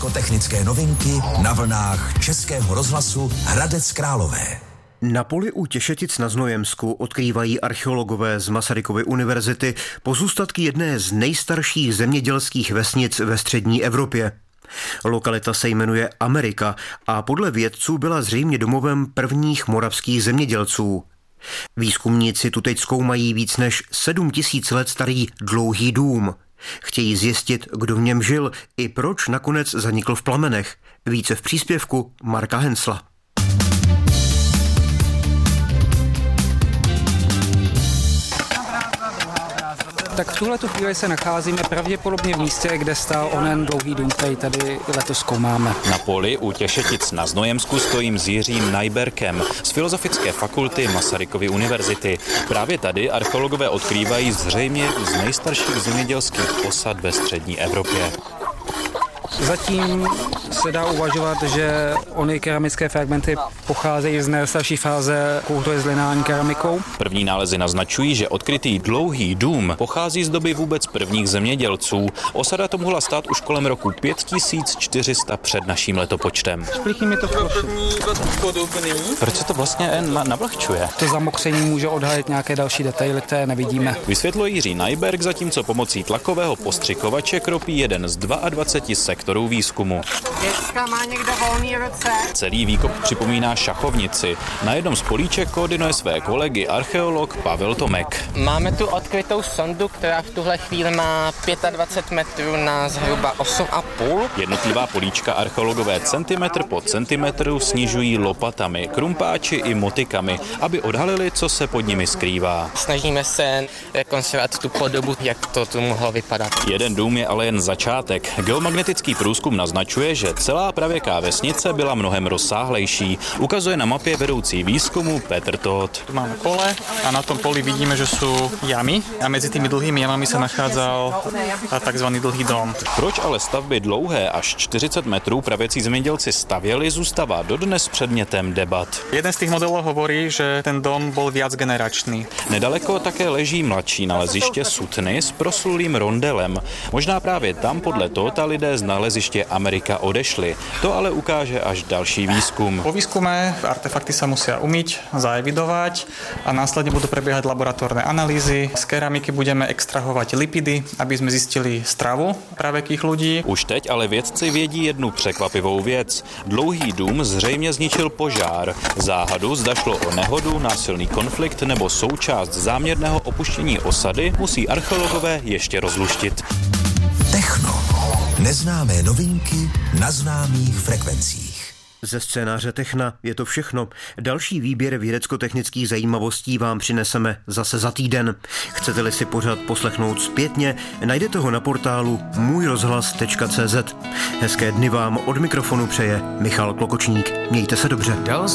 vědecko-technické novinky na vlnách Českého rozhlasu Hradec Králové. Na poli u Těšetic na Znojemsku odkrývají archeologové z Masarykovy univerzity pozůstatky jedné z nejstarších zemědělských vesnic ve střední Evropě. Lokalita se jmenuje Amerika a podle vědců byla zřejmě domovem prvních moravských zemědělců. Výzkumníci tu teď zkoumají víc než 7 000 let starý dlouhý dům. Chtějí zjistit, kdo v něm žil i proč nakonec zanikl v plamenech. Více v příspěvku Marka Hensla. Tak v tuhletu chvíli se nacházíme pravděpodobně v místě, kde stál onen dlouhý dům, který tady letos zkoumáme. Na poli u Těšetic na Znojemsku stojím s Jiřím Najberkem z Filozofické fakulty Masarykovy univerzity. Právě tady archeologové odkrývají zřejmě z nejstarších zemědělských osad ve střední Evropě. Zatím se dá uvažovat, že ony keramické fragmenty pocházejí z nejstarší fáze kultury s lineární keramikou. První nálezy naznačují, že odkrytý dlouhý dům pochází z doby vůbec prvních zemědělců. Osada to mohla stát už kolem roku 5400 před naším letopočtem. Šplíchni mi to prosím. Proč se to vlastně navlhčuje? To zamokření může odhalit nějaké další detaily, které nevidíme. Vysvětluje Jiří Najberk, zatímco pomocí tlakového postřikovače kropí jeden z 22 sektorů výzkumu. Děcka, má někdo volný ruce? Celý výkop připomíná šachovnici. Na jednom z políček koordinuje své kolegy archeolog Pavel Tomek. Máme tu odkrytou sondu, která v tuhle chvíli má 25 metrů na zhruba 8,5. Jednotlivá políčka archeologové centimetr po centimetru snižují lopatami, krumpáči i motikami, aby odhalili, co se pod nimi skrývá. Snažíme se rekonstruovat tu podobu, jak to tu mohlo vypadat. Jeden dům je ale jen začátek. Geomagnetický průzkum naznačuje, že celá pravěká vesnice byla mnohem rozsáhlejší. Ukazuje na mapě vedoucí výzkumu Petr Todt. Tu máme pole a na tom poli vidíme, že sú jamy a mezi tými dlhými jamami se nachádzal takzvaný dlhý dom. Proč ale stavby dlouhé až 40 metrů pravěcí zemědělci stavěli, zůstává dodnes předmětem debat. Jeden z těch modelů hovorí, že ten dom byl viacgeneračný. Nedaleko také leží mladší naleziště Sutny s proslulým rondelem. Možná právě tam podle Todta lidé z naleziště Amerika odešli. To ale ukáže až další výzkum. Po výzkume artefakty sa musia umyť, zaevidovať a následne budú prebiehať laboratórne analýzy. Z keramiky budeme extrahovať lipidy, aby sme zistili stravu pravěkých ľudí. Už teď ale vědci vědí jednu překvapivou věc. Dlouhý dům zřejmě zničil požár. Záhadu, zda šlo o nehodu, násilný konflikt nebo součást záměrného opuštění osady, musí archeologové ještě rozluštit. Techno. Neznámé novinky na známých frekvencích. Ze scénáře Techna je to všechno. Další výběr vědecko-technických zajímavostí vám přineseme zase za týden. Chcete-li si pořad poslechnout zpětně, najdete ho na portálu můjrozhlas.cz. Hezké dny vám od mikrofonu přeje Michal Klokočník. Mějte se dobře.